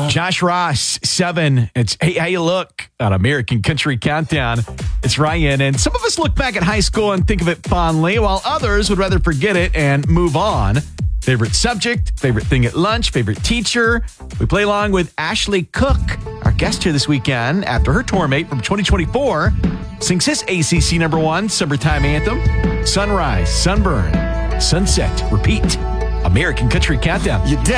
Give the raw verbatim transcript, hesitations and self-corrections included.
Josh Ross, seven. It's Hey, How You Look on American Country Countdown. It's Ryan, and some of us look back at high school and think of it fondly, while others would rather forget it and move on. Favorite subject, favorite thing at lunch, favorite teacher. We play along with Ashley Cook, our guest here this weekend, after her tour mate from twenty twenty-four sings his A C C number one summertime anthem, Sunrise, Sunburn, Sunset, Repeat. American Country Countdown. Your dad